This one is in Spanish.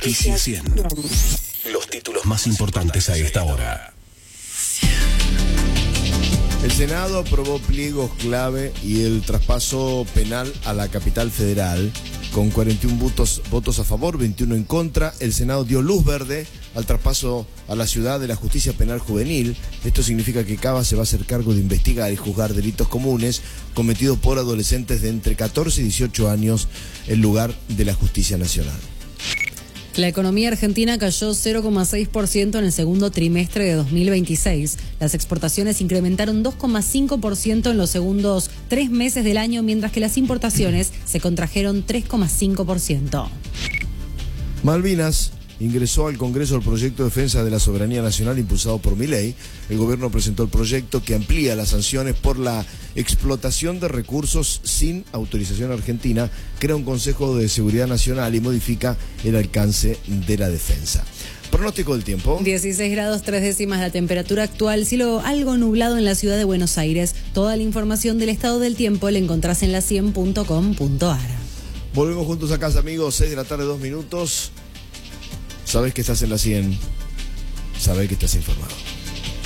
Noticia 100. Los títulos más importantes a esta hora. El Senado aprobó pliegos clave y el traspaso penal a la capital federal. Con 41 votos a favor, 21 en contra, el Senado dio luz verde al traspaso a la ciudad de la justicia penal juvenil. Esto significa que Cava se va a hacer cargo de investigar y juzgar delitos comunes cometidos por adolescentes de entre 14 y 18 años en lugar de la justicia nacional. La economía argentina cayó 0,6% en el segundo trimestre de 2026. Las exportaciones incrementaron 2,5% en los segundos 3 meses del año, mientras que las importaciones se contrajeron 3,5%. Malvinas ingresó al Congreso el proyecto de defensa de la soberanía nacional impulsado por Milei. El gobierno presentó el proyecto que amplía las sanciones por la explotación de recursos sin autorización argentina, crea un Consejo de Seguridad Nacional y modifica el alcance de la defensa. Pronóstico del tiempo. 16 grados 3 décimas la temperatura actual, cielo algo nublado en la ciudad de Buenos Aires. Toda la información del estado del tiempo la encontrás en la100.com.ar. Volvemos juntos a casa, amigos, 6 de la tarde, 2 minutos. Sabés que estás en la 100, sabés que estás informado.